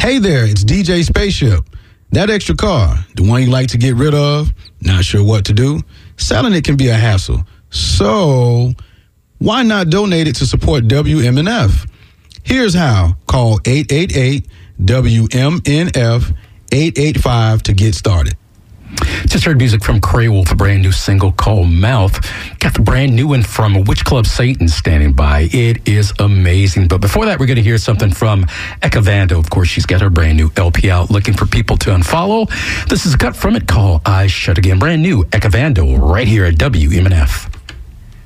Hey there, it's DJ Spaceship. That extra car, the one you like to get rid of, not sure what to do, selling it can be a hassle. So why not donate it to support WMNF? Here's how. Call 888-WMNF-885 to get started. Just heard music from Cray Wolf, a brand new single called Mouth. Got the brand new one from Witch Club Satan standing by. It is amazing. But before that, we're going to hear something from Eka Vando. Of course, she's got her brand new LP out, looking for people to unfollow. This is a cut from it called Eyes Shut Again. Brand new Eka Vando right here at WMNF.